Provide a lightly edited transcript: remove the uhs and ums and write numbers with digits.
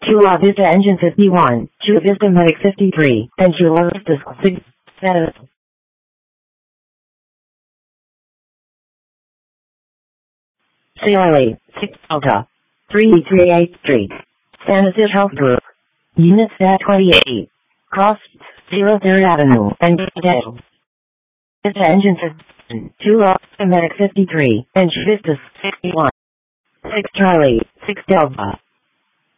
Chula Vista Engine 51, Chula Vista Medic 53, and Chula Vista status. CRA, 6 Delta, 3383, San Jose Health Group, Unit Stat 28, Cross 03rd Avenue, and Dale. Vista Engine 51, Chula Vista Medic 53, and Vista 61. 6 Charlie, 6 Delta.